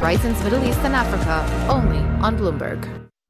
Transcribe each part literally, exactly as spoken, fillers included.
Bryson's Middle East and Africa, only on Bloomberg.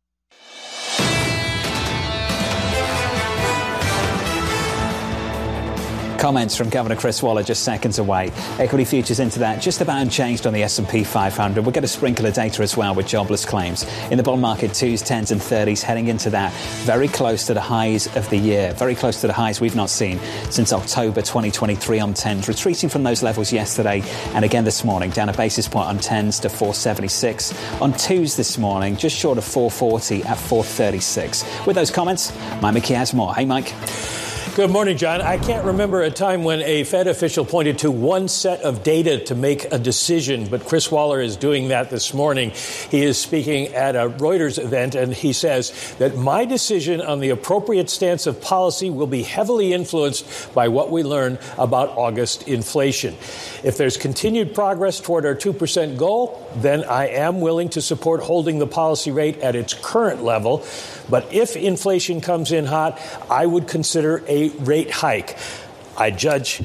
Comments from Governor Chris Waller just seconds away. Equity futures into that just about unchanged on the S and P five hundred. We'll get a sprinkle of data as well with jobless claims. In the bond market, twos, tens and thirties heading into that very close to the highs of the year. Very close to the highs we've not seen since October twenty twenty-three on tens. Retreating from those levels yesterday and again this morning. Down a basis point on tens to four seventy-six. On twos this morning, just short of four forty at four thirty-six. With those comments, Mike McKee has more. Hey, Mike. Good morning, John. I can't remember a time when a Fed official pointed to one set of data to make a decision, but Chris Waller is doing that this morning. He is speaking at a Reuters event, and he says that my decision on the appropriate stance of policy will be heavily influenced by what we learn about August inflation. If there's continued progress toward our two percent goal, then I am willing to support holding the policy rate at its current level. But if inflation comes in hot, I would consider a rate hike. I judge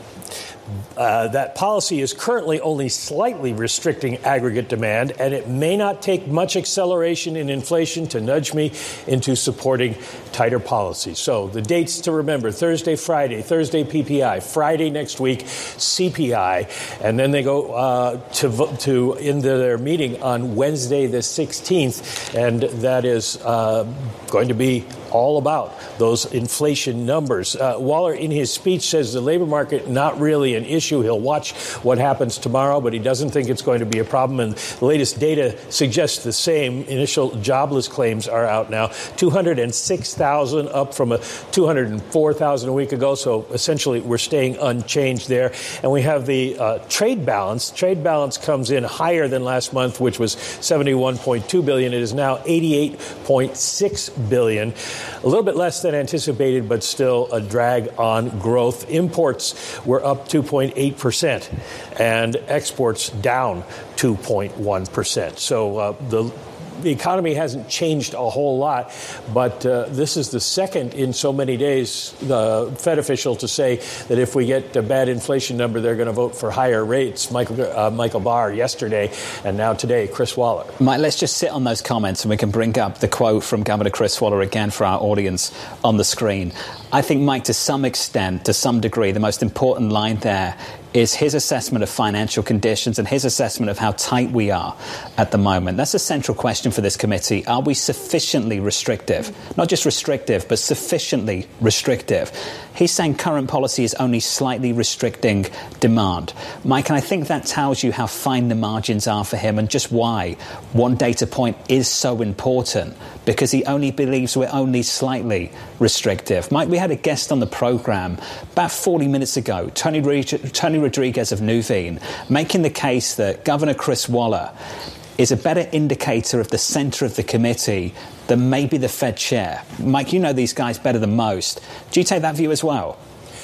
uh, that policy is currently only slightly restricting aggregate demand, and it may not take much acceleration in inflation to nudge me into supporting tighter policy. So the dates to remember: Thursday, Friday, Thursday P P I, Friday next week C P I, and then they go uh, to to into their meeting on Wednesday the sixteenth, and that is uh, going to be all about those inflation numbers. Uh, Waller, in his speech, says the labor market not really an issue. He'll watch what happens tomorrow, but he doesn't think it's going to be a problem. And the latest data suggests the same. Initial jobless claims are out now, two hundred six thousand, up from a two hundred four thousand a week ago. So essentially, we're staying unchanged there. And we have the uh, trade balance. Trade balance comes in higher than last month, which was seventy-one point two billion. It is now eighty-eight point six billion. A little bit less than anticipated, but still a drag on growth. Imports were up two point eight percent and exports down two point one percent. So uh, the The economy hasn't changed a whole lot, but uh, this is the second in so many days, the Fed official to say that if we get a bad inflation number, they're going to vote for higher rates. Michael uh, Michael Barr yesterday, and now today, Chris Waller. Mike, let's just sit on those comments and we can bring up the quote from Governor Chris Waller again for our audience on the screen. I think, Mike, to some extent, to some degree, the most important line there is his assessment of financial conditions and his assessment of how tight we are at the moment. That's a central question for this committee. Are we sufficiently restrictive? Not just restrictive, but sufficiently restrictive. He's saying current policy is only slightly restricting demand. Mike, and I think that tells you how fine the margins are for him and just why one data point is so important, because he only believes we're only slightly restrictive. Mike, we had a guest on the program about forty minutes ago, Tony, Re- Tony Rodriguez of Nuveen, making the case that Governor Chris Waller is a better indicator of the centre of the committee than maybe the Fed chair. Mike, you know these guys better than most. Do you take that view as well?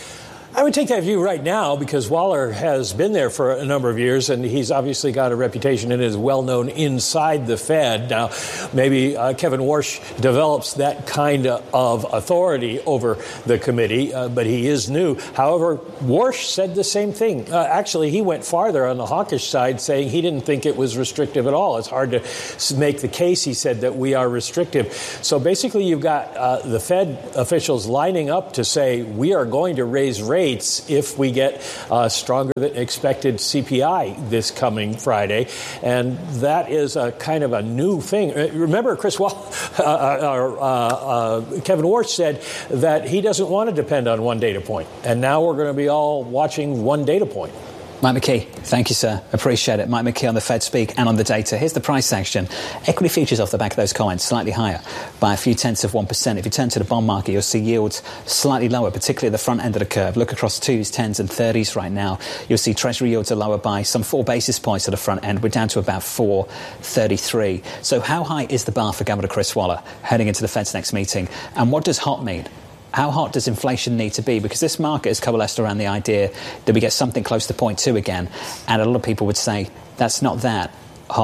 I would take that view right now because Waller has been there for a number of years, and he's obviously got a reputation and is well-known inside the Fed. Now, maybe uh, Kevin Warsh develops that kind of authority over the committee, uh, but he is new. However, Warsh said the same thing. Uh, actually, he went farther on the hawkish side, saying he didn't think it was restrictive at all. It's hard to make the case, he said, that we are restrictive. So basically, you've got uh, the Fed officials lining up to say we are going to raise rates if we get uh, stronger than expected C P I this coming Friday. And that is a kind of a new thing. Remember, Chris Wall, uh, uh, uh, Kevin Warsh said that he doesn't want to depend on one data point. And now we're going to be all watching one data point. Mike McKee, thank you, sir. Appreciate it. Mike McKee on the Fed Speak and on the data. Here's the price section. Equity futures off the back of those comments, slightly higher by a few tenths of one percent. If you turn to the bond market, you'll see yields slightly lower, particularly at the front end of the curve. Look across twos, tens and thirties right now. You'll see Treasury yields are lower by some four basis points at the front end. We're down to about four thirty-three. So how high is the bar for Governor Chris Waller heading into the Fed's next meeting? And what does hot mean? How hot does inflation need to be? Because this market has coalesced around the idea that we get something close to zero point two again. And a lot of people would say that's not that hot.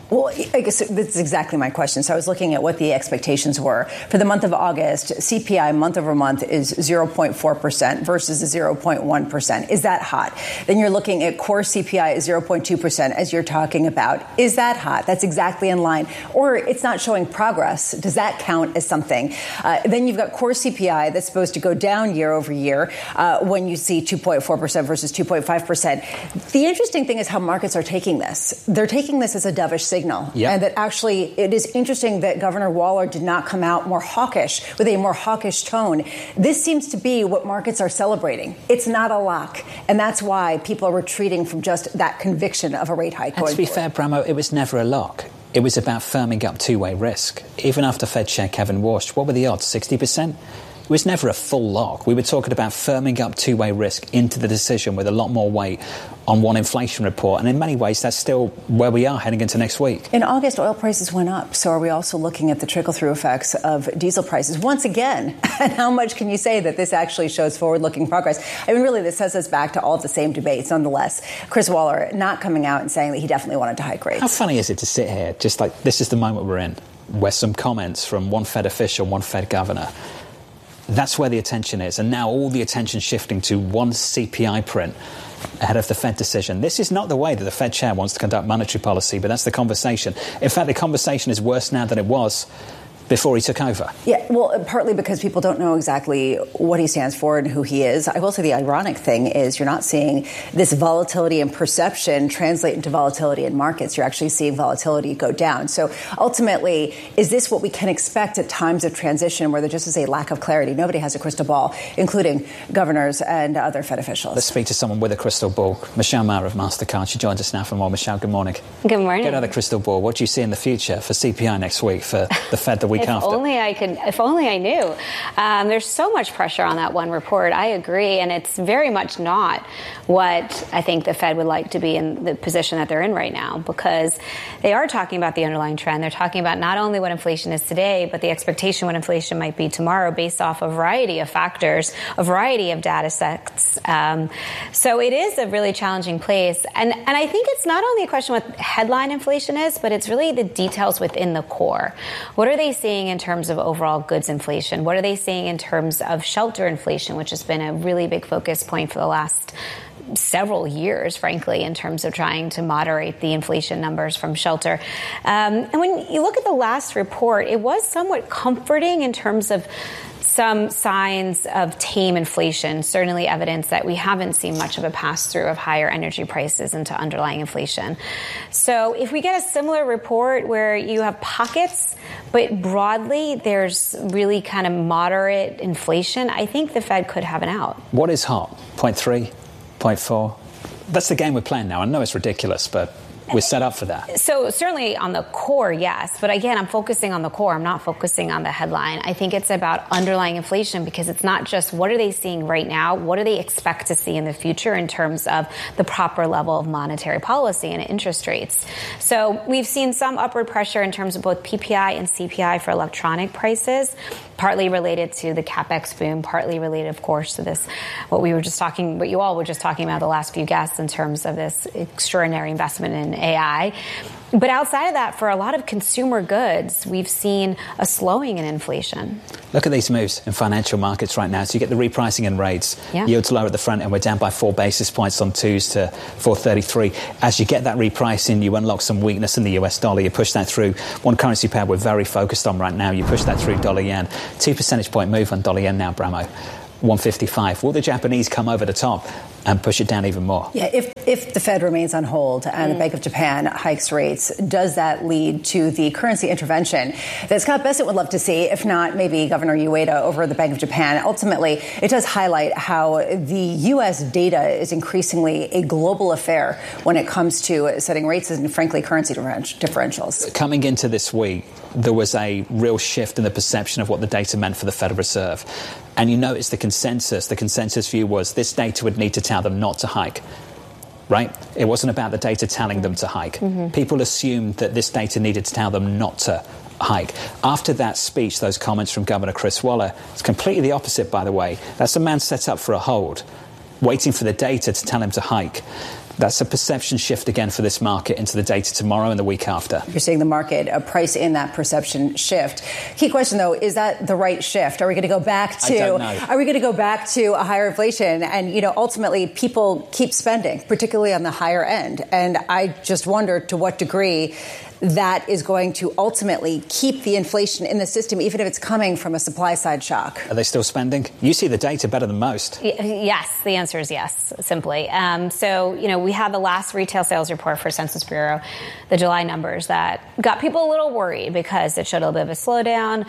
Well, I guess that's exactly my question. So I was looking at what the expectations were. For the month of August, C P I month over month is zero point four percent versus a zero point one percent. Is that hot? Then you're looking at core C P I at zero point two percent, as you're talking about. Is that hot? That's exactly in line. Or it's not showing progress. Does that count as something? Uh, then you've got core C P I that's supposed to go down year over year uh, when you see two point four percent versus two point five percent. The interesting thing is how markets are taking this. They're taking this as a dovish signal. Signal. Yep. And that actually it is interesting that Governor Waller did not come out more hawkish with a more hawkish tone. This seems to be what markets are celebrating. It's not a lock. And that's why people are retreating from just that conviction of a rate hike. And to be forward. fair, Bramo, it was never a lock. It was about firming up two-way risk. Even after Fed Chair Kevin Warsh, what were the odds? sixty percent? It was never a full lock. We were talking about firming up two-way risk into the decision with a lot more weight on one inflation report. And in many ways, that's still where we are heading into next week. In August, oil prices went up. So are we also looking at the trickle-through effects of diesel prices once again? And how much can you say that this actually shows forward-looking progress? I mean, really, this sends us back to all of the same debates. Nonetheless, Chris Waller not coming out and saying that he definitely wanted to hike rates. How funny is it to sit here, just like this is the moment we're in, where some comments from one Fed official, one Fed governor, that's where the attention is. And now all the attention shifting to one C P I print ahead of the Fed decision. This is not the way that the Fed chair wants to conduct monetary policy, but that's the conversation. In fact, the conversation is worse now than it was before he took over. Yeah, well, partly because people don't know exactly what he stands for and who he is. I will say the ironic thing is you're not seeing this volatility in perception translate into volatility in markets. You're actually seeing volatility go down. So ultimately, is this what we can expect at times of transition where there just is a lack of clarity? Nobody has a crystal ball, including governors and other Fed officials. Let's speak to someone with a crystal ball. Michelle Mara of MasterCard. She joins us now for more. Michelle, good morning. Good morning. Get out of the crystal ball. What do you see in the future for C P I next week, for the Fed the week if after? Only I could, if only I knew. Um, there's so much pressure on that one report. I agree. And it's very much not what I think the Fed would like to be in the position that they're in right now, because they are talking about the underlying trend. They're talking about not only what inflation is today, but the expectation what inflation might be tomorrow based off a variety of factors, a variety of data sets. Um, so it is a really challenging place. And, and I think it's not only a question what headline inflation is, but it's really the details within the core. What are they seeing in terms of overall goods inflation? What are they seeing in terms of shelter inflation, which has been a really big focus point for the last several years, frankly, in terms of trying to moderate the inflation numbers from shelter. Um, and when you look at the last report, it was somewhat comforting in terms of some signs of tame inflation, certainly evidence that we haven't seen much of a pass-through of higher energy prices into underlying inflation. So if we get a similar report where you have pockets, but broadly there's really kind of moderate inflation, I think the Fed could have an out. What is hot? Point three? Point four? That's the game we're playing now. I know it's ridiculous, but we're set up for that. So certainly on the core, yes. But again, I'm focusing on the core. I'm not focusing on the headline. I think it's about underlying inflation, because it's not just what are they seeing right now, what do they expect to see in the future in terms of the proper level of monetary policy and interest rates. So we've seen some upward pressure in terms of both P P I and C P I for electronic prices, partly related to the CapEx boom, partly related, of course, to this, what we were just talking, what you all were just talking about the last few guests in terms of this extraordinary investment in A I. But outside of that, for a lot of consumer goods, we've seen a slowing in inflation. Look at these moves in financial markets right now. So you get the repricing in rates. Yeah. Yields lower at the front, and we're down by four basis points on twos to four thirty-three. As you get that repricing, you unlock some weakness in the U S dollar. You push that through. One currency pair we're very focused on right now. You push that through dollar yen. Two percentage point move on dollar yen now, Bramo. one fifty-five. Will the Japanese come over the top and push it down even more? Yeah, if if the Fed remains on hold and mm. the Bank of Japan hikes rates, does that lead to the currency intervention that Scott Bessent would love to see? If not, maybe Governor Ueda over the Bank of Japan. Ultimately, it does highlight how the U S data is increasingly a global affair when it comes to setting rates and, frankly, currency differentials. Coming into this week, there was a real shift in the perception of what the data meant for the Federal Reserve. And you notice the consensus. The consensus view was this data would need to tell them not to hike, right? It wasn't about the data telling them to hike. Mm-hmm. People assumed that this data needed to tell them not to hike. After that speech, those comments from Governor Chris Waller, it's completely the opposite, by the way. That's a man set up for a hold, waiting for the data to tell him to hike. That's a perception shift again for this market into the data tomorrow and the week after. You're seeing the market uh, price in that perception shift. Key question, though, is that the right shift? Are we going to go back to? I don't know. Are we going to go back to a higher inflation? And you know, ultimately, people keep spending, particularly on the higher end. And I just wonder to what degree that is going to ultimately keep the inflation in the system, even if it's coming from a supply-side shock. Are they still spending? You see the data better than most. Yes, the answer is yes, simply. Um, so, you know, we had the last retail sales report for Census Bureau, the July numbers, that got people a little worried because it showed a bit of a slowdown.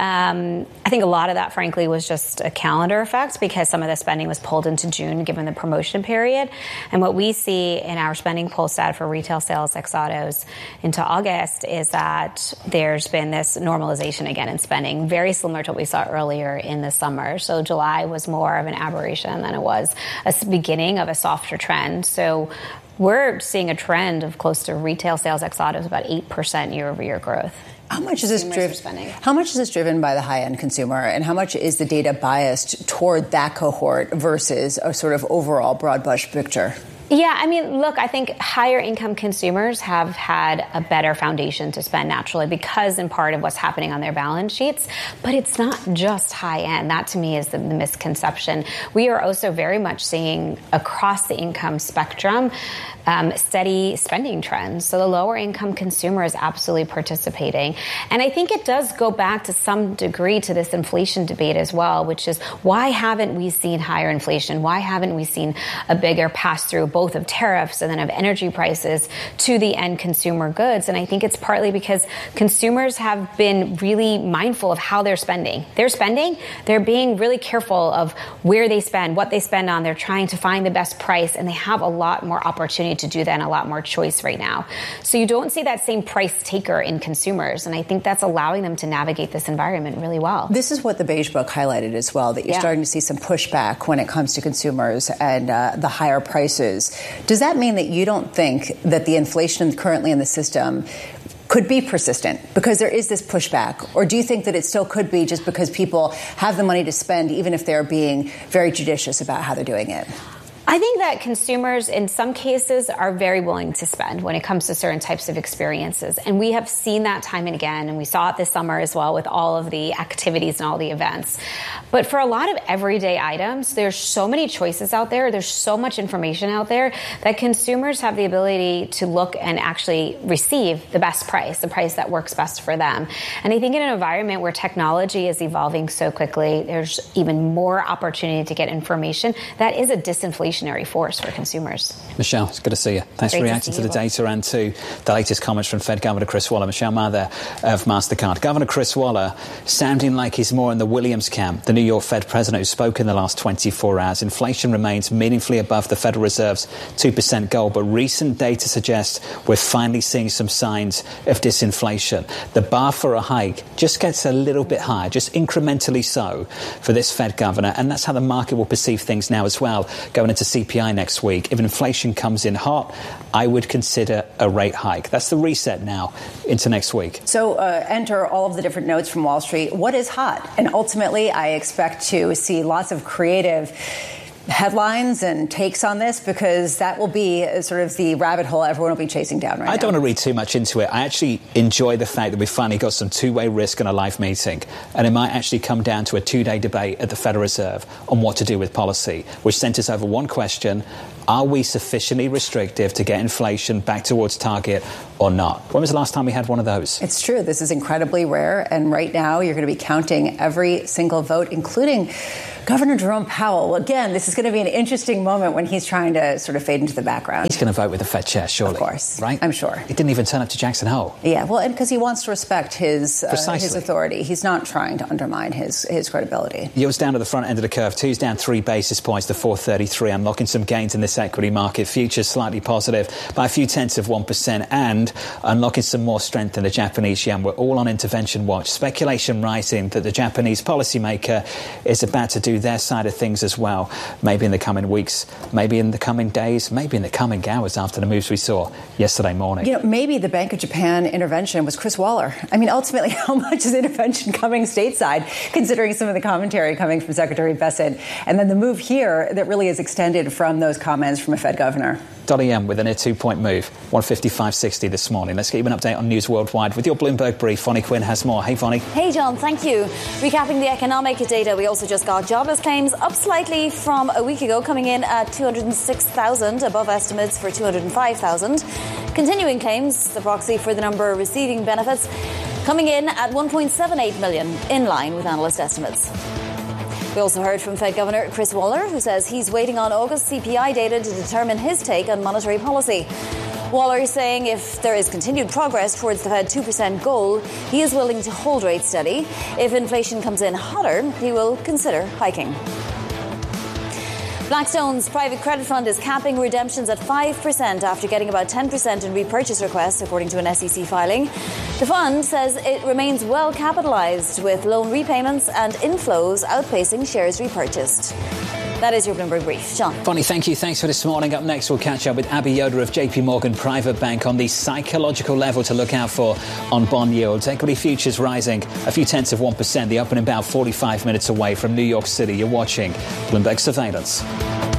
Um, I think a lot of that, frankly, was just a calendar effect because some of the spending was pulled into June given the promotion period. And what we see in our spending pulse data for retail sales ex autos into August is that there's been this normalization again in spending, very similar to what we saw earlier in the summer. So July was more of an aberration than it was a beginning of a softer trend. So we're seeing a trend of close to retail sales ex autos about eight percent year over year growth. How much is this driven? How much is this driven by the high-end consumer, and how much is the data biased toward that cohort versus a sort of overall broad brush picture? Yeah, I mean, look, I think higher income consumers have had a better foundation to spend naturally because in part of what's happening on their balance sheets. But it's not just high end. That to me is the, the misconception. We are also very much seeing across the income spectrum um, steady spending trends. So the lower income consumer is absolutely participating. And I think it does go back to some degree to this inflation debate as well, which is why haven't we seen higher inflation? Why haven't we seen a bigger pass through both of tariffs and then of energy prices to the end consumer goods? And I think it's partly because consumers have been really mindful of how they're spending. They're spending, they're being really careful of where they spend, what they spend on. They're trying to find the best price, and they have a lot more opportunity to do that and a lot more choice right now. So you don't see that same price taker in consumers. And I think that's allowing them to navigate this environment really well. This is what the Beige Book highlighted as well, that you're yeah. starting to see some pushback when it comes to consumers and uh, the higher prices. Does that mean that you don't think that the inflation currently in the system could be persistent because there is this pushback? Or do you think that it still could be just because people have the money to spend, even if they're being very judicious about how they're doing it? I think that consumers in some cases are very willing to spend when it comes to certain types of experiences. And we have seen that time and again. And we saw it this summer as well with all of the activities and all the events. But for a lot of everyday items, there's so many choices out there. There's so much information out there that consumers have the ability to look and actually receive the best price, the price that works best for them. And I think in an environment where technology is evolving so quickly, there's even more opportunity to get information. That is a disinflation force for consumers. Michelle, it's good to see you. Thanks Great for reacting to, to the data and to the latest comments from Fed Governor Chris Waller. Michelle Mather of MasterCard. Governor Chris Waller sounding like he's more in the Williams camp, the New York Fed president who spoke in the last twenty-four hours. Inflation remains meaningfully above the Federal Reserve's two percent goal, but recent data suggests we're finally seeing some signs of disinflation. The bar for a hike just gets a little bit higher, just incrementally so for this Fed governor, and that's how the market will perceive things now as well, going into C P I next week. If inflation comes in hot, I would consider a rate hike. That's the reset now into next week. So uh, enter all of the different notes from Wall Street. What is hot? And ultimately, I expect to see lots of creative headlines and takes on this, because that will be sort of the rabbit hole everyone will be chasing down right now. I don't want to read too much into it. I actually enjoy the fact that we finally got some two-way risk in a live meeting, and it might actually come down to a two-day debate at the Federal Reserve on what to do with policy, which centers over one question: are we sufficiently restrictive to get inflation back towards target or not? When was the last time we had one of those? It's true. This is incredibly rare. And right now, you're going to be counting every single vote, including Governor Jerome Powell. Again, this is going to be an interesting moment when he's trying to sort of fade into the background. He's going to vote with the Fed chair, surely. Of course. Right? I'm sure. He didn't even turn up to Jackson Hole. Yeah, well, and because he wants to respect his uh, his authority. He's not trying to undermine his, his credibility. Yields down to the front end of the curve. Two's down three basis points to four thirty-three. Unlocking some gains in this equity market. Futures slightly positive by a few tenths of one percent, and unlocking some more strength in the Japanese yen. We're all on intervention watch. Speculation rising that the Japanese policymaker is about to do their side of things as well, maybe in the coming weeks, maybe in the coming days, maybe in the coming hours after the moves we saw yesterday morning. You know, maybe the Bank of Japan intervention was Chris Waller. I mean, ultimately, how much is intervention coming stateside, considering some of the commentary coming from Secretary Bessent, and then the move here that really is extended from those comments from a Fed governor? .em with a near two-point move, one fifty-five sixty this morning. Let's get you an update on news worldwide with your Bloomberg Brief. Vonnie Quinn has more. Hey, Vonnie. Hey, John. Thank you. Recapping the economic data, we also just got jobless claims up slightly from a week ago, coming in at two hundred six thousand, above estimates for two hundred five thousand. Continuing claims, the proxy for the number receiving benefits, coming in at one point seven eight million, in line with analyst estimates. We also heard from Fed Governor Chris Waller, who says he's waiting on August C P I data to determine his take on monetary policy. Waller is saying if there is continued progress towards the Fed two percent goal, he is willing to hold rates steady. If inflation comes in hotter, he will consider hiking. Blackstone's private credit fund is capping redemptions at five percent after getting about ten percent in repurchase requests, according to an S E C filing. The fund says it remains well capitalized, with loan repayments and inflows outpacing shares repurchased. That is your Bloomberg Brief. Sean. Vonnie, thank you. Thanks for this morning. Up next, we'll catch up with Abby Yoder of J P Morgan Private Bank on the psychological level to look out for on bond yields. Equity futures rising a few tenths of one percent. The open about forty-five minutes away from New York City. You're watching Bloomberg Surveillance.